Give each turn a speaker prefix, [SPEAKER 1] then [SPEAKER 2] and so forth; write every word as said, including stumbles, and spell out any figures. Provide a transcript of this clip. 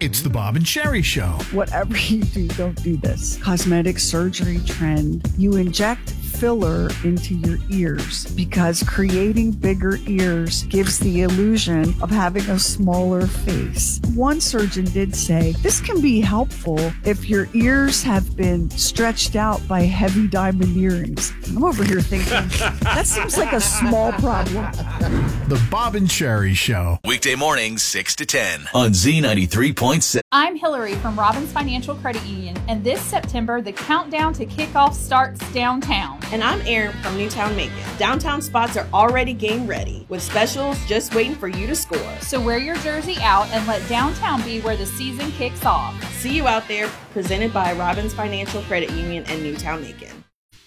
[SPEAKER 1] It's the Bob and Sherry Show.
[SPEAKER 2] Whatever you do, don't do this. Cosmetic surgery trend. You inject filler into your ears because creating bigger ears gives the illusion of having a smaller face. One surgeon did say this can be helpful if your ears have been stretched out by heavy diamond earrings. I'm over here thinking that seems like a small problem.
[SPEAKER 1] The Bob and Sherry Show.
[SPEAKER 3] Weekday mornings, six to ten on Z ninety-three point seven.
[SPEAKER 4] I'm Hillary from Robbins Financial Credit Union, and this September, the countdown to kickoff starts downtown.
[SPEAKER 5] And I'm Erin from Newtown Macon. Downtown spots are already game ready, with specials just waiting for you to score.
[SPEAKER 4] So wear your jersey out and let downtown be where the season kicks off.
[SPEAKER 5] See you out there, presented by Robbins Financial Credit Union and Newtown Macon.